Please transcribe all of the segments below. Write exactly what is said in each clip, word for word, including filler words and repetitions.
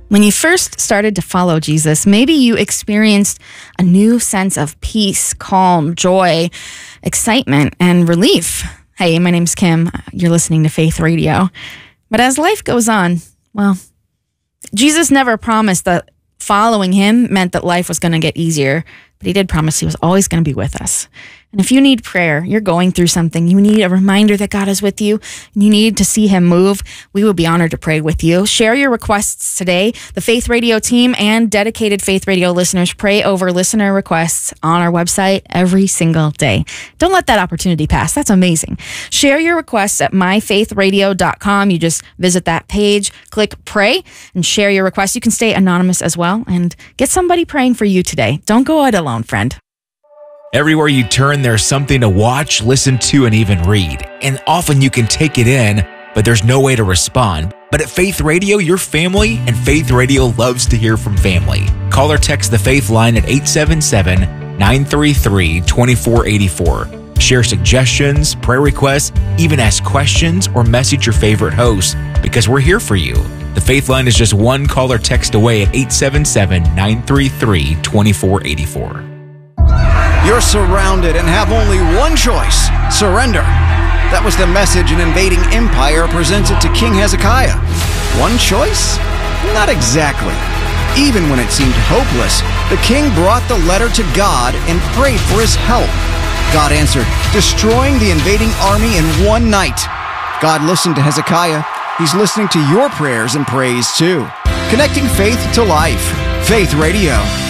When you first started to follow Jesus, maybe you experienced a new sense of peace, calm, joy, excitement, and relief. Hey, my name's Kim. You're listening to Faith Radio. But as life goes on, well, Jesus never promised that following him meant that life was going to get easier, but he did promise he was always going to be with us. And if you need prayer, you're going through something, you need a reminder that God is with you, and you need to see him move, we will be honored to pray with you. Share your requests today. The Faith Radio team and dedicated Faith Radio listeners pray over listener requests on our website every single day. Don't let that opportunity pass. That's amazing. Share your requests at my faith radio dot com. You just visit that page, click pray, and share your requests. You can stay anonymous as well and get somebody praying for you today. Don't go it alone, friend. Everywhere you turn, there's something to watch, listen to, and even read. And often you can take it in, but there's no way to respond. But at Faith Radio, you're family, and Faith Radio loves to hear from family. Call or text the Faith line at eight seven seven, nine three three, two four eight four. Share suggestions, prayer requests, even ask questions or message your favorite host, because we're here for you. The Faith line is just one call or text away at eight seven seven, nine three three, two four eight four. You're surrounded and have only one choice: surrender. That was the message an invading empire presented to King Hezekiah. One choice? Not exactly. Even when it seemed hopeless, the king brought the letter to God and prayed for his help. God answered, destroying the invading army in one night. God listened to Hezekiah. He's listening to your prayers and praise too. Connecting faith to life. Faith Radio.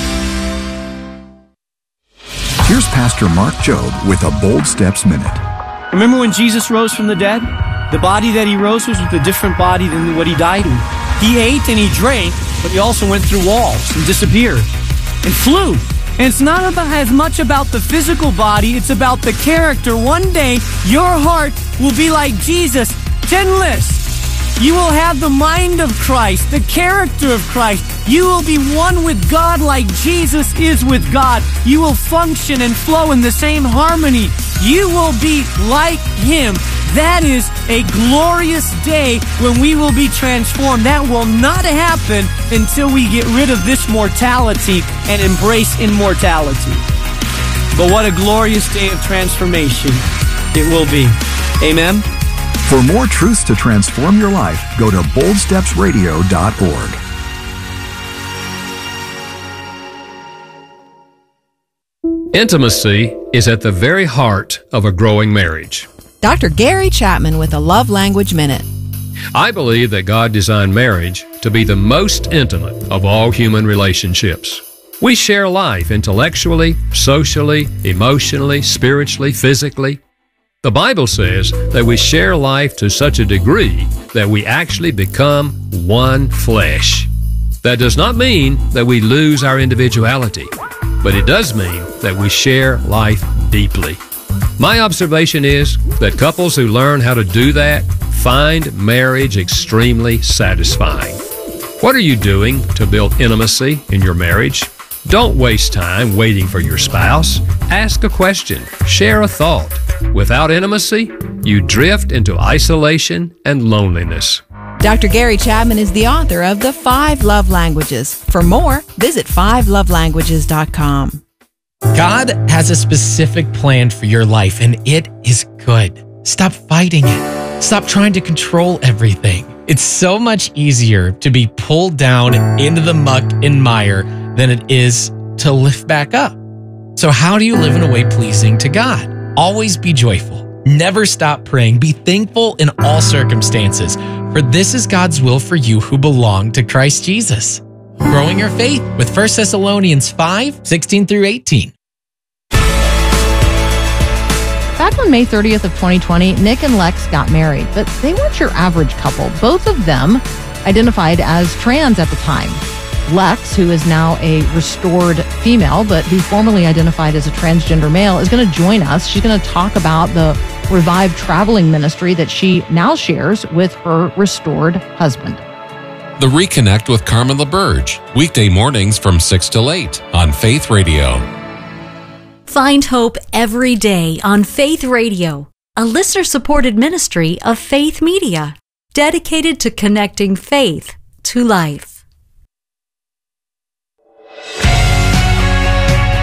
Here's Pastor Mark Jobe with a Bold Steps Minute. Remember when Jesus rose from the dead? The body that he rose was with a different body than what he died in. He ate and he drank, but he also went through walls and disappeared and flew. And it's not about as much about the physical body, it's about the character. One day, your heart will be like Jesus, sinless. You will have the mind of Christ, the character of Christ. You will be one with God like Jesus is with God. You will function and flow in the same harmony. You will be like him. That is a glorious day when we will be transformed. That will not happen until we get rid of this mortality and embrace immortality. But what a glorious day of transformation it will be. Amen. For more truths to transform your life, go to bold steps radio dot org. Intimacy is at the very heart of a growing marriage. Doctor Gary Chapman with a Love Language Minute. I believe that God designed marriage to be the most intimate of all human relationships. We share life intellectually, socially, emotionally, spiritually, physically. The Bible says that we share life to such a degree that we actually become one flesh. That does not mean that we lose our individuality, but it does mean that we share life deeply. My observation is that couples who learn how to do that find marriage extremely satisfying. What are you doing to build intimacy in your marriage? Don't waste time waiting for your spouse. Ask a question. Share a thought. Without intimacy, you drift into isolation and loneliness. Doctor Gary Chapman is the author of The Five Love Languages. For more, visit five love languages dot com. God has a specific plan for your life, and it is good. Stop fighting it. Stop trying to control everything. It's so much easier to be pulled down into the muck and mire than it is to lift back up. So how do you live in a way pleasing to God? Always be joyful. Never stop praying. Be thankful in all circumstances, for this is God's will for you who belong to Christ Jesus. Growing your faith with First Thessalonians five, sixteen through eighteen. Back on May thirtieth of twenty twenty, Nick and Lex got married, but they weren't your average couple. Both of them identified as trans at the time. Lex, who is now a restored female, but who formerly identified as a transgender male, is going to join us. She's going to talk about the Revive traveling ministry that she now shares with her restored husband. The Reconnect with Carmen LaBerge, weekday mornings from six till eight on Faith Radio. Find hope every day on Faith Radio, a listener-supported ministry of Faith Media, dedicated to connecting faith to life.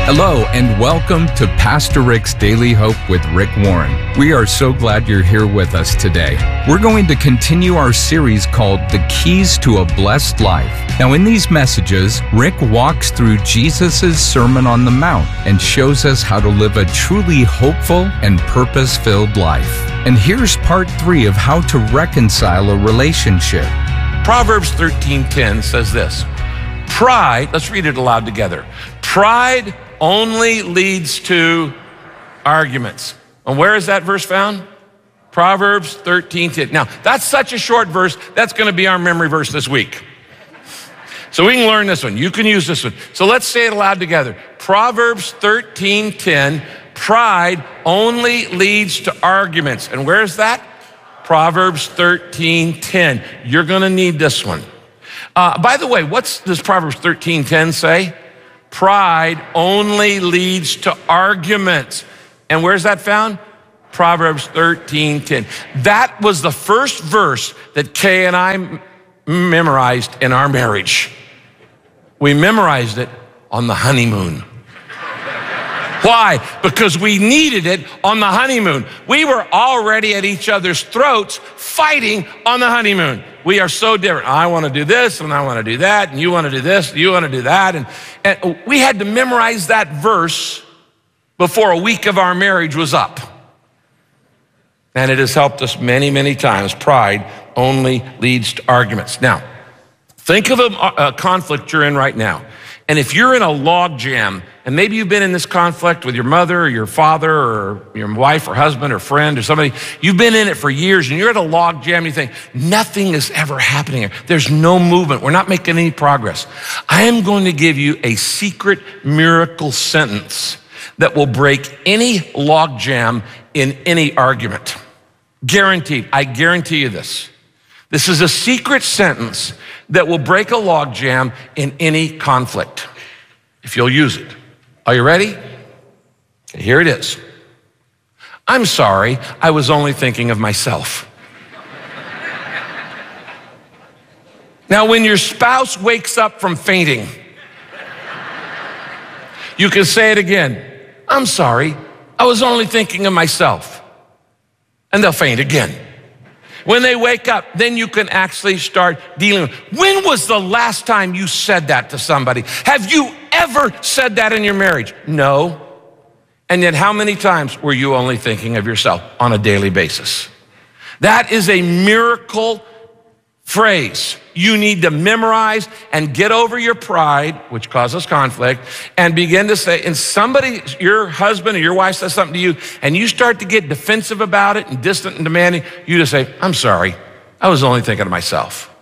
Hello and welcome to Pastor Rick's Daily Hope with Rick Warren. We are so glad you're here with us today. We're going to continue our series called The Keys to a Blessed Life. Now in these messages, Rick walks through Jesus' Sermon on the Mount and shows us how to live a truly hopeful and purpose-filled life. And here's part three of how to reconcile a relationship. Proverbs thirteen ten says this, pride, let's read it aloud together. Pride only leads to arguments. And where is that verse found? Proverbs thirteen ten. Now, that's such a short verse, that's going to be our memory verse this week. So we can learn this one. You can use this one. So let's say it aloud together. Proverbs thirteen ten, pride only leads to arguments. And where's that? Proverbs thirteen ten. You're going to need this one. Uh, by the way, what's does Proverbs thirteen ten say? Pride only leads to arguments. And where's that found? Proverbs thirteen ten. That was the first verse that Kay and I m- memorized in our marriage. We memorized it on the honeymoon. Why? Because we needed it on the honeymoon. We were already at each other's throats fighting on the honeymoon. We are so different. I want to do this and I want to do that and you want to do this, and you want to do that. And, and we had to memorize that verse before a week of our marriage was up. And it has helped us many, many times. Pride only leads to arguments. Now, think of a, a conflict you're in right now. And if you're in a log jam, and maybe you've been in this conflict with your mother or your father or your wife or husband or friend or somebody, you've been in it for years and you're at a log jam and you think, nothing is ever happening here. There's no movement. We're not making any progress. I am going to give you a secret miracle sentence that will break any log jam in any argument. Guaranteed. I guarantee you this. This is a secret sentence that will break a log jam in any conflict, if you'll use it. Are you ready? Okay, here it is. I'm sorry, I was only thinking of myself. Now, when your spouse wakes up from fainting, you can say it again. I'm sorry, I was only thinking of myself. And they'll faint again. When they wake up, then you can actually start dealing with, when was the last time you said that to somebody? Have you ever said that in your marriage? No. And yet how many times were you only thinking of yourself on a daily basis? That is a miracle phrase you need to memorize and get over your pride, which causes conflict, and begin to say, and somebody, your husband or your wife says something to you, and you start to get defensive about it and distant and demanding, you just say, I'm sorry, I was only thinking of myself.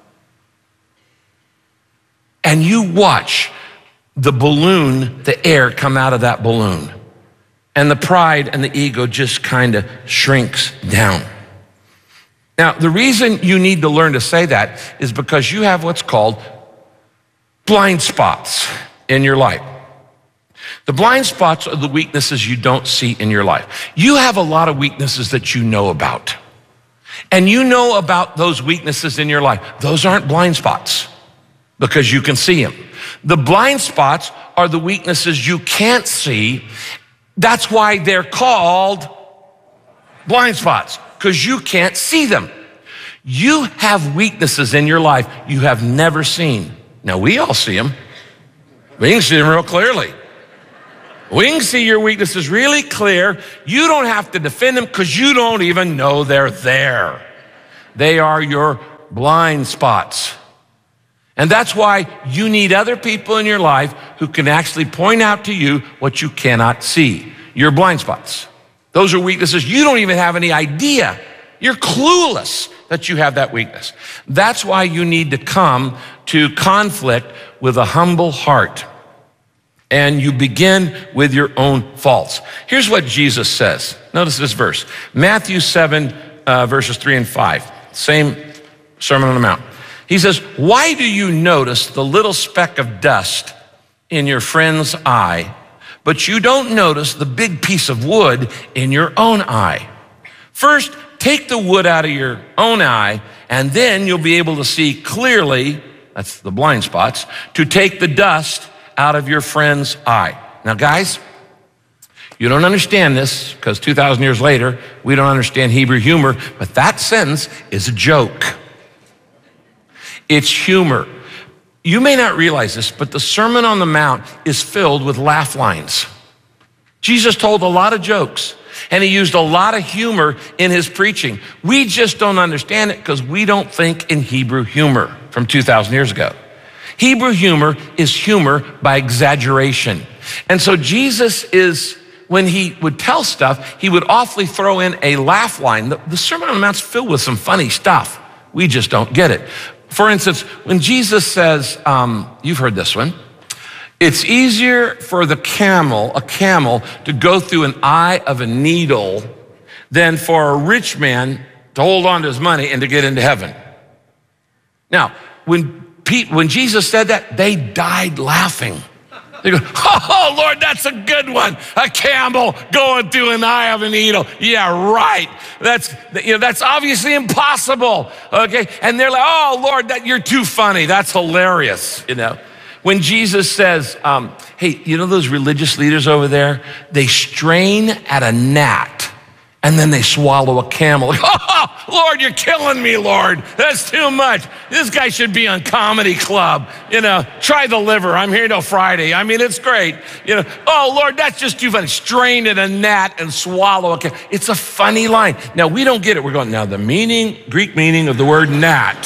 And you watch the balloon, the air come out of that balloon, and the pride and the ego just kind of shrinks down. Now, the reason you need to learn to say that is because you have what's called blind spots in your life. The blind spots are the weaknesses you don't see in your life. You have a lot of weaknesses that you know about. And you know about those weaknesses in your life. Those aren't blind spots because you can see them. The blind spots are the weaknesses you can't see. That's why they're called blind spots, because you can't see them. You have weaknesses in your life you have never seen. Now, we all see them. We can see them real clearly. We can see your weaknesses really clear. You don't have to defend them because you don't even know they're there. They are your blind spots. And that's why you need other people in your life who can actually point out to you what you cannot see, your blind spots. Those are weaknesses you don't even have any idea. You're clueless that you have that weakness. That's why you need to come to conflict with a humble heart. And you begin with your own faults. Here's what Jesus says. Notice this verse. Matthew seven, uh, verses three and five. Same Sermon on the Mount. He says, why do you notice the little speck of dust in your friend's eye, but you don't notice the big piece of wood in your own eye? First, take the wood out of your own eye, and then you'll be able to see clearly, that's the blind spots, to take the dust out of your friend's eye. Now, guys, you don't understand this because two thousand years later, we don't understand Hebrew humor, but that sentence is a joke. It's humor. You may not realize this, but the Sermon on the Mount is filled with laugh lines. Jesus told a lot of jokes, and he used a lot of humor in his preaching. We just don't understand it because we don't think in Hebrew humor from two thousand years ago. Hebrew humor is humor by exaggeration. And so Jesus is, when he would tell stuff, he would awfully throw in a laugh line. The, the Sermon on the Mount's filled with some funny stuff. We just don't get it. For instance, when Jesus says, um, you've heard this one, it's easier for the camel, a camel, to go through an eye of a needle than for a rich man to hold on to his money and to get into heaven. Now, when Pete, when Jesus said that, they died laughing. They go, oh, Lord, that's a good one. A camel going through an eye of a needle. Yeah, right. That's, you know, that's obviously impossible. Okay. And they're like, oh, Lord, that you're too funny. That's hilarious. You know, when Jesus says, um, hey, you know, those religious leaders over there, they strain at a gnat and then they swallow a camel. Like, oh, Lord, you're killing me, Lord. That's too much. This guy should be on Comedy Club. You know, try the liver. I'm here till Friday. I mean, it's great. You know, oh, Lord, that's just too funny. Strain at a gnat and swallow a camel. It's a funny line. Now, we don't get it. We're going, now the meaning, Greek meaning of the word gnat.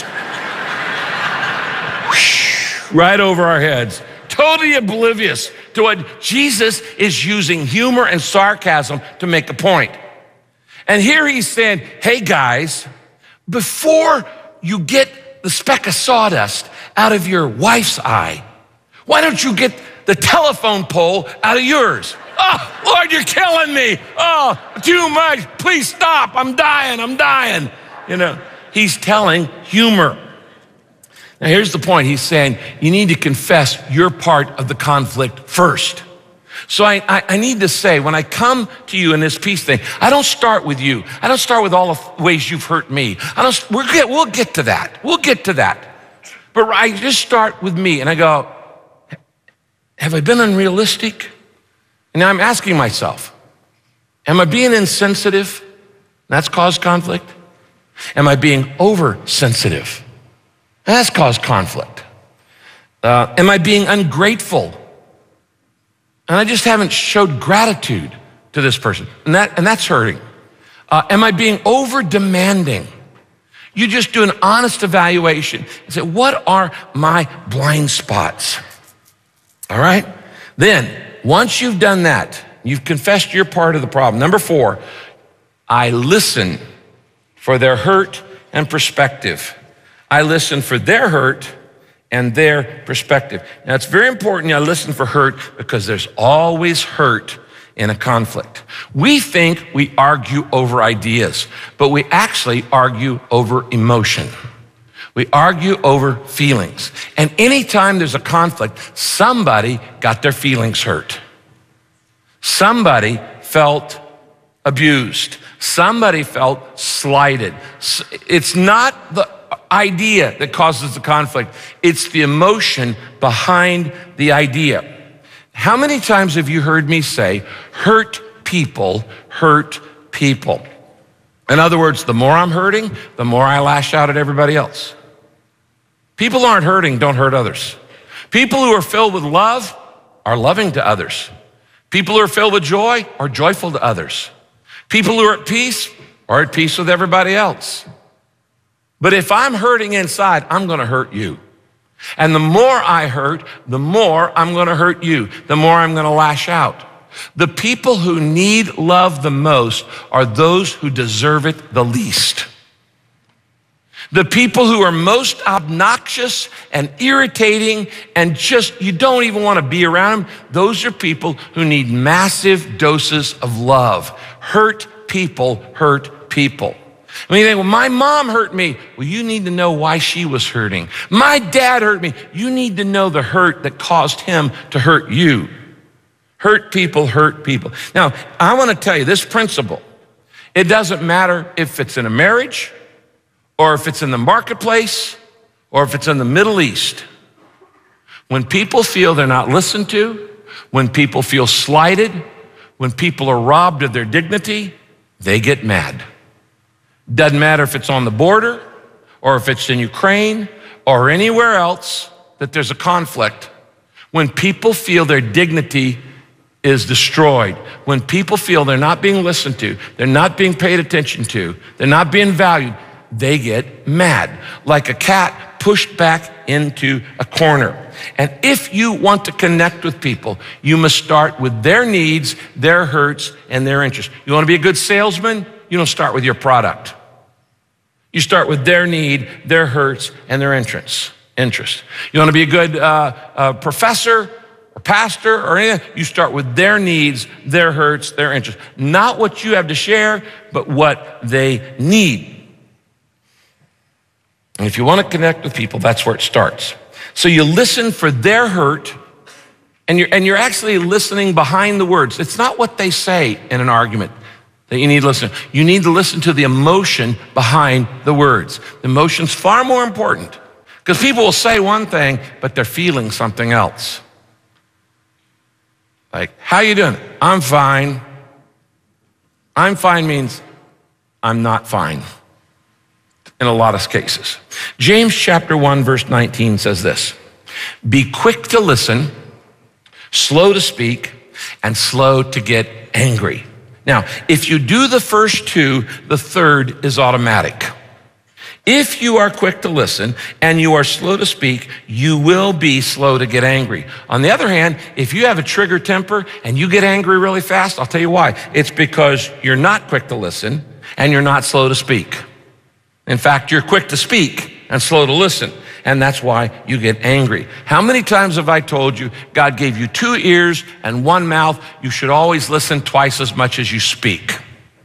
Right over our heads. Totally oblivious to what Jesus is using humor and sarcasm to make a point. And here he's saying, hey guys, before you get the speck of sawdust out of your wife's eye, why don't you get the telephone pole out of yours? Oh, Lord, you're killing me. Oh, too much. Please stop. I'm dying. I'm dying. You know, he's telling humor. Now here's the point. He's saying you need to confess your part of the conflict first. So I, I, I need to say, when I come to you in this peace thing, I don't start with you. I don't start with all the ways you've hurt me. I don't, we'll get, we'll get to that. We'll get to that. But I just start with me and I go, have I been unrealistic? And now I'm asking myself, am I being insensitive? That's caused conflict. Am I being oversensitive? That's caused conflict. Uh, am I being ungrateful? And I just haven't showed gratitude to this person. And that and that's hurting. Uh, am I being over demanding? You just do an honest evaluation and say, what are my blind spots? All right? Then, once you've done that, you've confessed your part of the problem. Number four, I listen for their hurt and perspective. I listen for their hurt and their perspective. Now, it's very important I listen for hurt because there's always hurt in a conflict. We think we argue over ideas, but we actually argue over emotion. We argue over feelings. And anytime there's a conflict, somebody got their feelings hurt. Somebody felt abused. Somebody felt slighted. It's not the idea that causes the conflict. It's the emotion behind the idea. How many times have you heard me say, hurt people hurt people? In other words, the more I'm hurting, the more I lash out at everybody else. People aren't hurting, don't hurt others. People who are filled with love are loving to others. People who are filled with joy are joyful to others. People who are at peace are at peace with everybody else. But if I'm hurting inside, I'm gonna hurt you. And the more I hurt, the more I'm gonna hurt you, the more I'm gonna lash out. The people who need love the most are those who deserve it the least. The people who are most obnoxious and irritating and just, you don't even want to be around them, those are people who need massive doses of love. Hurt people hurt people. I mean, you think, well, my mom hurt me. Well, you need to know why she was hurting. My dad hurt me. You need to know the hurt that caused him to hurt you. Hurt people hurt people. Now, I want to tell you this principle. It doesn't matter if it's in a marriage, or if it's in the marketplace, or if it's in the Middle East. When people feel they're not listened to, When people feel slighted, when people are robbed of their dignity, they get mad. Doesn't matter if it's on the border or if it's in Ukraine or anywhere else that there's a conflict. When people feel their dignity is destroyed, when people feel they're not being listened to, they're not being paid attention to, they're not being valued, they get mad, like a cat pushed back into a corner. And if you want to connect with people, you must start with their needs, their hurts, and their interests. You want to be a good salesman? You don't start with your product. You start with their need, their hurts, and their interests. Interest. You want to be a good uh, uh, professor or pastor or anything? You start with their needs, their hurts, their interests. Not what you have to share, but what they need. And if you want to connect with people, that's where it starts. So you listen for their hurt, and you're, and you're actually listening behind the words. It's not what they say in an argument that you need to listen. You need to listen to the emotion behind the words. The emotion's far more important, because people will say one thing, but they're feeling something else. Like, how you doing? I'm fine. I'm fine means I'm not fine in a lot of cases. James chapter one, verse nineteen says this: be quick to listen, slow to speak, and slow to get angry. Now, if you do the first two, the third is automatic. If you are quick to listen and you are slow to speak, you will be slow to get angry. On the other hand, if you have a trigger temper and you get angry really fast, I'll tell you why. It's because you're not quick to listen and you're not slow to speak. In fact, you're quick to speak and slow to listen, and that's why you get angry. How many times have I told you God gave you two ears and one mouth? You should always listen twice as much as you speak.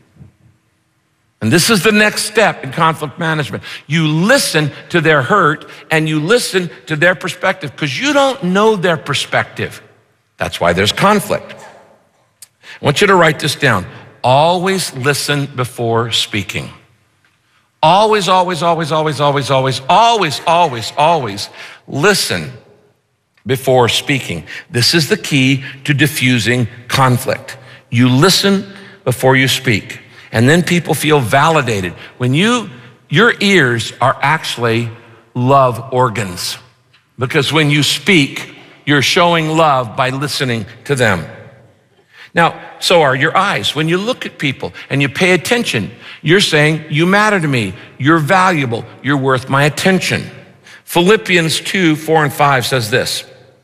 And this is the next step in conflict management. You listen to their hurt and you listen to their perspective, because you don't know their perspective. That's why there's conflict. I want you to write this down. Always listen before speaking. Always, always, always, always, always, always, always, always, always listen before speaking. This is the key to diffusing conflict. You listen before you speak. And then people feel validated. When you, your ears are actually love organs, because when you speak, you're showing love by listening to them. Now, so are your eyes. When you look at people and you pay attention, you're saying, you matter to me, you're valuable, you're worth my attention. Philippians two, four, and five says this: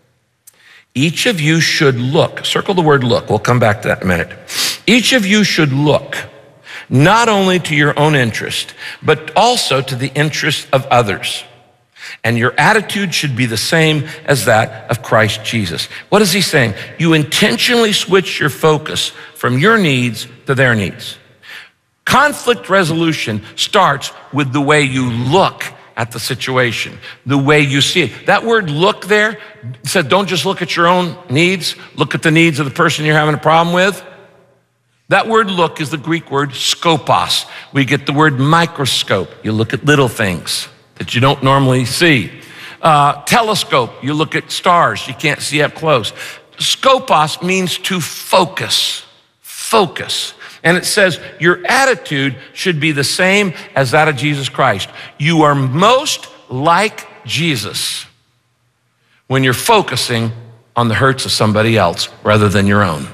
each of you should look, circle the word look, we'll come back to that in a minute. Each of you should look not only to your own interest, but also to the interest of others. And your attitude should be the same as that of Christ Jesus. What is he saying? You intentionally switch your focus from your needs to their needs. Conflict resolution starts with the way you look at the situation, the way you see it. That word look there said, don't just look at your own needs, look at the needs of the person you're having a problem with. That word look is the Greek word skopos. We get the word microscope. You look at little things that you don't normally see. Uh, telescope, you look at stars you can't see up close. Skopos means to focus, focus. And it says your attitude should be the same as that of Jesus Christ. You are most like Jesus when you're focusing on the hurts of somebody else rather than your own.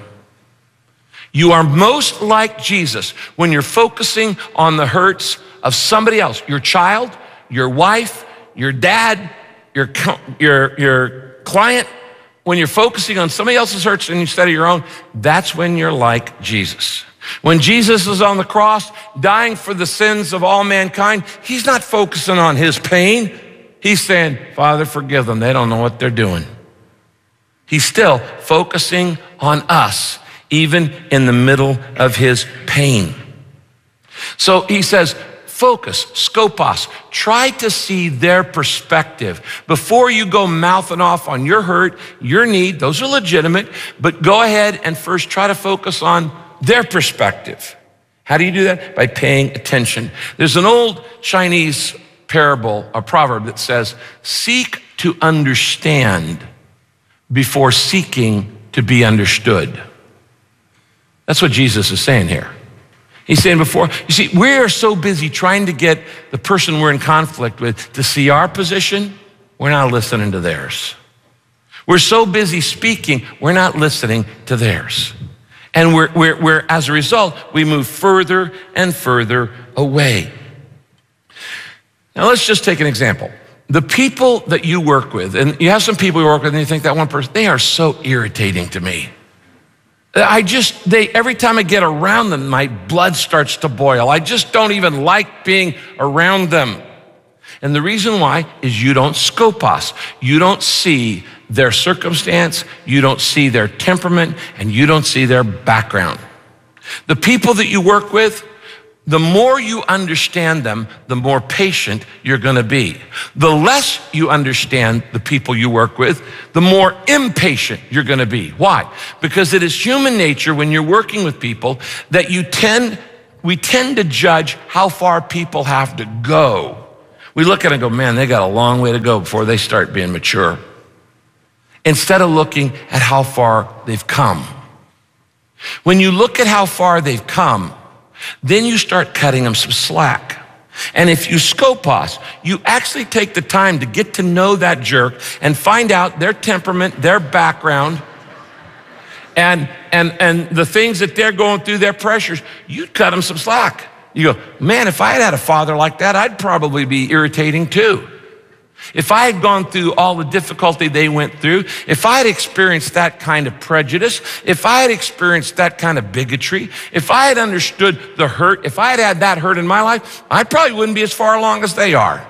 You are most like Jesus when you're focusing on the hurts of somebody else, your child, your wife, your dad, your, your, your client. When you're focusing on somebody else's hurts instead of your own, that's when you're like Jesus. When Jesus is on the cross, dying for the sins of all mankind, he's not focusing on his pain. He's saying, Father, forgive them. They don't know what they're doing. He's still focusing on us, even in the middle of his pain. So he says, focus, skopos, try to see their perspective. Before you go mouthing off on your hurt, your need, those are legitimate, but go ahead and first try to focus on their perspective. How do you do that? By paying attention. There's an old Chinese parable, a proverb that says, seek to understand before seeking to be understood. That's what Jesus is saying here. He's saying before, you see, we are so busy trying to get the person we're in conflict with to see our position, we're not listening to theirs. We're so busy speaking, we're not listening to theirs. And we're, we're, we're, as a result, we move further and further away. Now let's just take an example. The people that you work with, and you have some people you work with and you think that one person, they are so irritating to me. I just, they, every time I get around them, my blood starts to boil. I just don't even like being around them. And the reason why is you don't scopos. You don't see their circumstance, you don't see their temperament, and you don't see their background. The people that you work with, the more you understand them, the more patient you're gonna be. The less you understand the people you work with, the more impatient you're gonna be. Why? Because it is human nature when you're working with people that you tend, we tend to judge how far people have to go. We look at it and go, man, they got a long way to go before they start being mature. Instead of looking at how far they've come. When you look at how far they've come, then you start cutting them some slack. And if you scopos, you actually take the time to get to know that jerk and find out their temperament, their background, and, and, and the things that they're going through, their pressures, you cut them some slack. You go, man, if I had had a father like that, I'd probably be irritating too. If I had gone through all the difficulty they went through, if I had experienced that kind of prejudice, if I had experienced that kind of bigotry, if I had understood the hurt, if I had had that hurt in my life, I probably wouldn't be as far along as they are.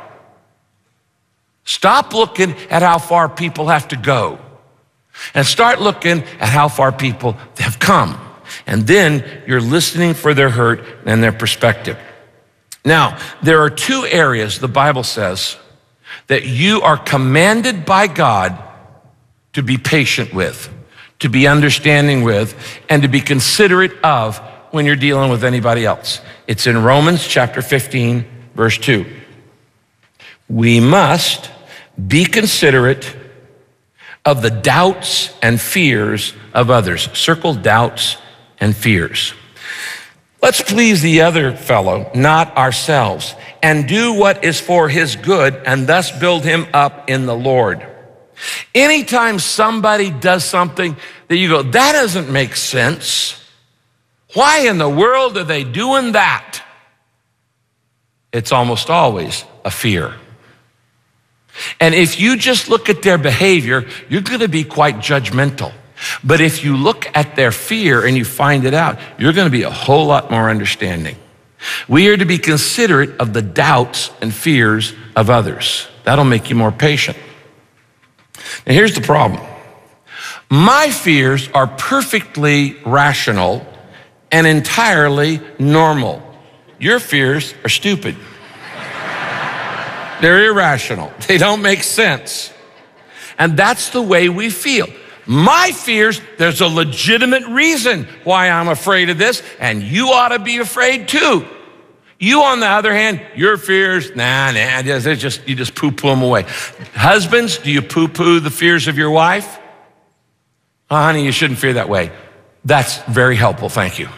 Stop looking at how far people have to go and start looking at how far people have come. And then you're listening for their hurt and their perspective. Now, there are two areas the Bible says that you are commanded by God to be patient with, to be understanding with, and to be considerate of when you're dealing with anybody else. It's in Romans chapter fifteen, verse two. We must be considerate of the doubts and fears of others. Circle doubts and fears. Let's please the other fellow, not ourselves, and do what is for his good, and thus build him up in the Lord. Anytime somebody does something that you go, that doesn't make sense. Why in the world are they doing that? It's almost always a fear. And if you just look at their behavior, you're gonna be quite judgmental. But if you look at their fear and you find it out, you're gonna be a whole lot more understanding. We are to be considerate of the doubts and fears of others. That'll make you more patient. Now here's the problem. My fears are perfectly rational and entirely normal. Your fears are stupid. They're irrational. They don't make sense. And that's the way we feel. My fears, there's a legitimate reason why I'm afraid of this, and you ought to be afraid too. You, on the other hand, your fears, nah, nah, it's just, you just poo-poo them away. Husbands, do you poo-poo the fears of your wife? Oh, honey, you shouldn't fear that way. That's very helpful, thank you.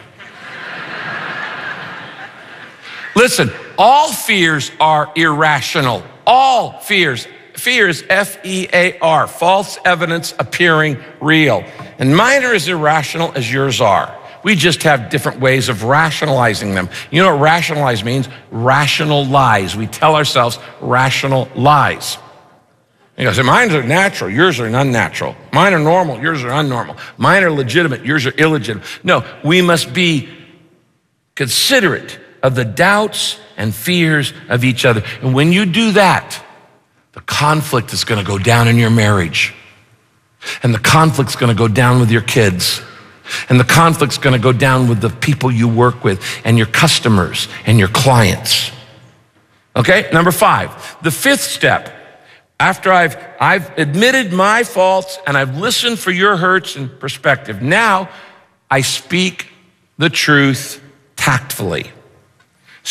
Listen, all fears are irrational. All fears. Fear is F E A R, false evidence appearing real. And mine are as irrational as yours are. We just have different ways of rationalizing them. You know what rationalize means? Rational lies. We tell ourselves rational lies. You say, mine are natural, yours are unnatural. Mine are normal, yours are unnormal. Mine are legitimate, yours are illegitimate. No, we must be considerate of the doubts and fears of each other. And when you do that, the conflict is gonna go down in your marriage. And the conflict's gonna go down with your kids. And the conflict's gonna go down with the people you work with and your customers and your clients. Okay, number five, the fifth step. After I've, I've admitted my faults and I've listened for your hurts and perspective, now I speak the truth tactfully.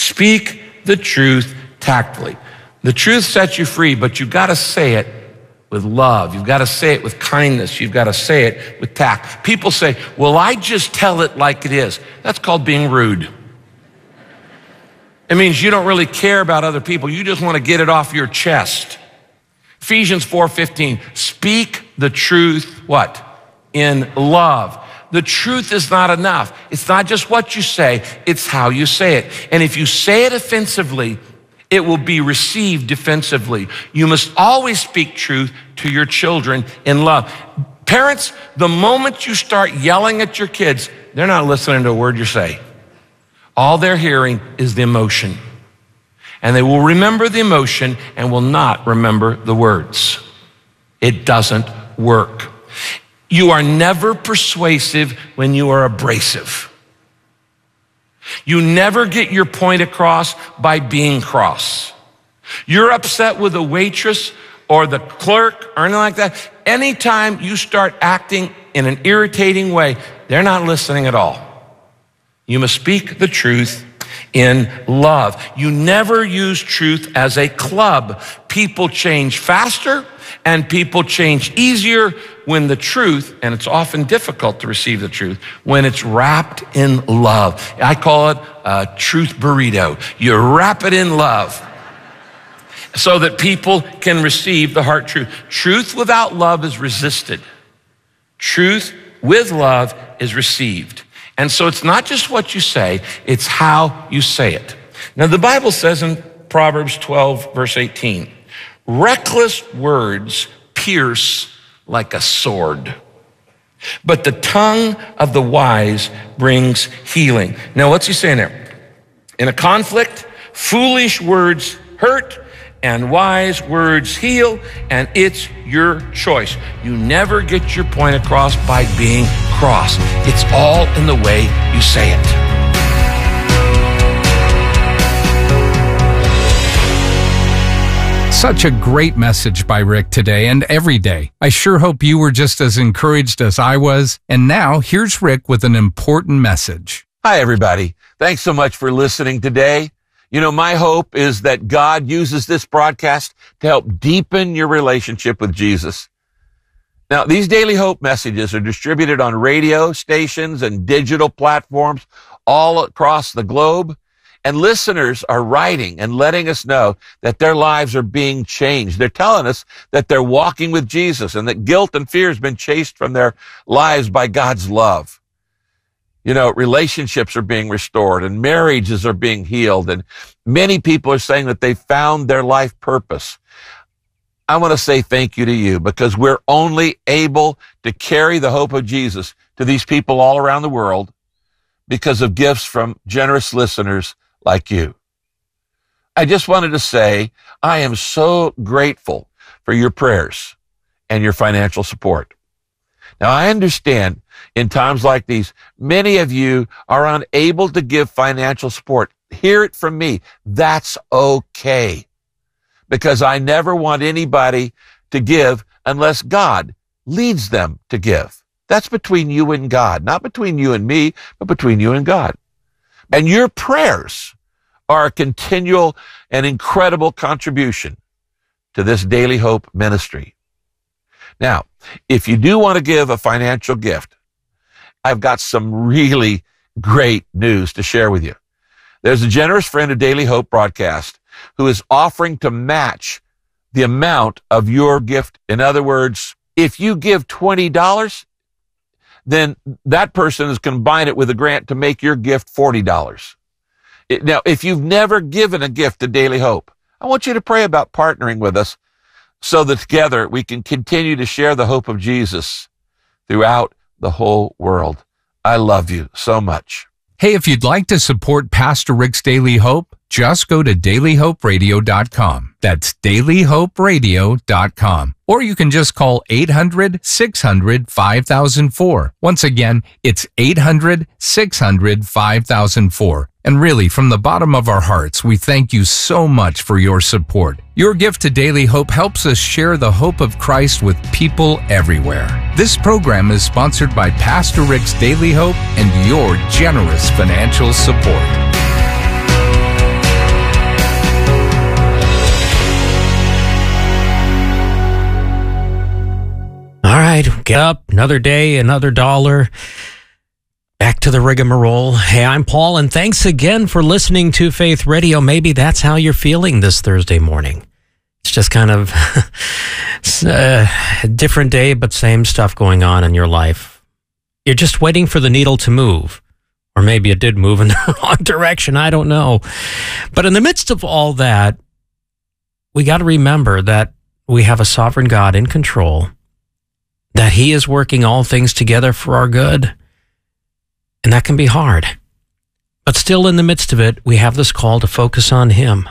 Speak the truth tactfully. The truth sets you free, but you gotta say it with love. You've got to say it with kindness. You've got to say it with tact. People say, well, I just tell it like it is. That's called being rude. It means you don't really care about other people. You just want to get it off your chest. Ephesians four fifteen, speak the truth, what? In love. The truth is not enough. It's not just what you say, it's how you say it. And if you say it offensively, it will be received defensively. You must always speak truth to your children in love. Parents, the moment you start yelling at your kids, they're not listening to a word you say. All they're hearing is the emotion. And they will remember the emotion and will not remember the words. It doesn't work. You are never persuasive when you are abrasive. You never get your point across by being cross. You're upset with a waitress or the clerk or anything like that. Anytime you start acting in an irritating way, they're not listening at all. You must speak the truth in love. You never use truth as a club. People change faster and people change easier when the truth, and it's often difficult to receive the truth, when it's wrapped in love. I call it a truth burrito. You wrap it in love so that people can receive the heart truth. Truth without love is resisted. Truth with love is received. And so it's not just what you say, it's how you say it. Now the Bible says in Proverbs twelve, verse eighteen, reckless words pierce like a sword, but the tongue of the wise brings healing. Now what's he saying there? In a conflict, foolish words hurt and wise words heal, and it's your choice. You never get your point across by being cross. It's all in the way you say it. Such a great message by Rick today and every day. I sure hope you were just as encouraged as I was. And now here's Rick with an important message. Hi, everybody. Thanks so much for listening today. You know, my hope is that God uses this broadcast to help deepen your relationship with Jesus. Now, these Daily Hope messages are distributed on radio stations and digital platforms all across the globe. And listeners are writing and letting us know that their lives are being changed. They're telling us that they're walking with Jesus and that guilt and fear has been chased from their lives by God's love. You know, relationships are being restored and marriages are being healed. And many people are saying that they found their life purpose. I want to say thank you to you because we're only able to carry the hope of Jesus to these people all around the world because of gifts from generous listeners like you. I just wanted to say I am so grateful for your prayers and your financial support. Now, I understand in times like these, many of you are unable to give financial support. Hear it from me. That's okay. Because I never want anybody to give unless God leads them to give. That's between you and God, not between you and me, but between you and God. And your prayers are a continual and incredible contribution to this Daily Hope ministry. Now, if you do want to give a financial gift, I've got some really great news to share with you. There's a generous friend of Daily Hope broadcast who is offering to match the amount of your gift. In other words, if you give twenty dollars, then that person is combined it with a grant to make your gift forty dollars. It, now, if you've never given a gift to Daily Hope, I want you to pray about partnering with us so that together we can continue to share the hope of Jesus throughout the whole world. I love you so much. Hey, if you'd like to support Pastor Rick's Daily Hope, just go to daily hope radio dot com. That's daily hope radio dot com. Or you can just call eight hundred, six hundred, five thousand four. Once again, it's eight hundred, six hundred, five thousand four. And really, from the bottom of our hearts, we thank you so much for your support. Your gift to Daily Hope helps us share the hope of Christ with people everywhere. This program is sponsored by Pastor Rick's Daily Hope and your generous financial support. get up, another day, another dollar. Back to the rigmarole. Hey, I'm Paul, and thanks again for listening to Faith Radio. Maybe that's how you're feeling this Thursday morning. It's just kind of a different day, but same stuff going on in your life. You're just waiting for the needle to move. Or maybe it did move in the wrong direction. I don't know. But in the midst of all that, we got to remember that we have a sovereign God in control, that he is working all things together for our good. And that can be hard. But still in the midst of it, we have this call to focus on him,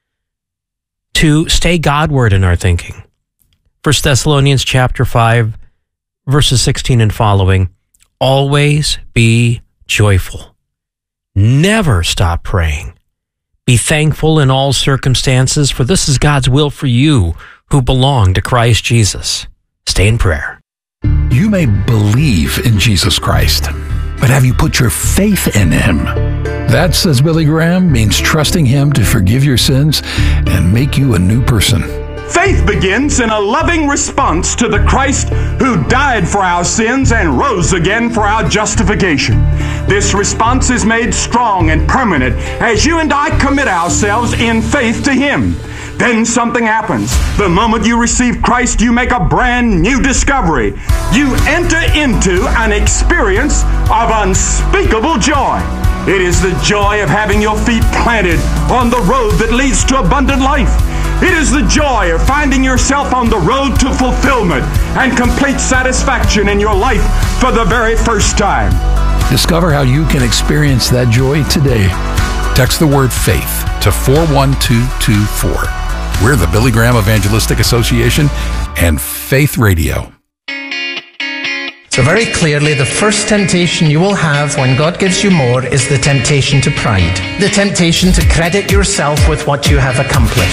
to stay Godward in our thinking. First Thessalonians chapter five, verses sixteen and following, always be joyful. Never stop praying. Be thankful in all circumstances, for this is God's will for you who belong to Christ Jesus. Stay in prayer. You may believe in Jesus Christ, but have you put your faith in him? That, says Billy Graham, means trusting him to forgive your sins and make you a new person. Faith begins in a loving response to the Christ who died for our sins and rose again for our justification. This response is made strong and permanent as you and I commit ourselves in faith to him. Then something happens. The moment you receive Christ, you make a brand new discovery. You enter into an experience of unspeakable joy. It is the joy of having your feet planted on the road that leads to abundant life. It is the joy of finding yourself on the road to fulfillment and complete satisfaction in your life for the very first time. Discover how you can experience that joy today. Text the word faith to four one two two four. We're the Billy Graham Evangelistic Association and Faith Radio. So very clearly, the first temptation you will have when God gives you more is the temptation to pride. The temptation to credit yourself with what you have accomplished.